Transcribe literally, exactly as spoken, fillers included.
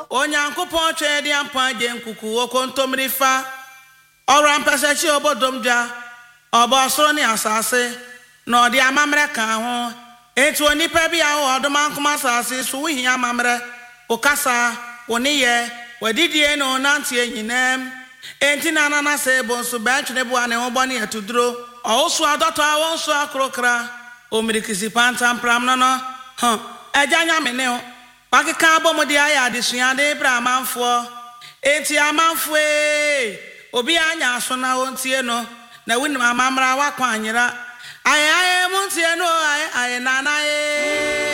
Onyankopon twe de ampa je nkuku okontomrifa ora mpasachi obodomdwa obosoro ne asase na ode amamre kan ho etu onipa bia ho odomankoma asase so hia amamre okasa woniye wadidie no nantie nyinem enti na nana se bonso bantwe bo ane ho bone atuduro oso adoto awonso akrokra omirikisi pantam pram no no ha ajanya mene ho Pakika bomodi aya adesua de bra amanfo enti amanfo e obi anya so na wontie no na wini amamra wakwa anyira aye aye muntie no aye aye nana e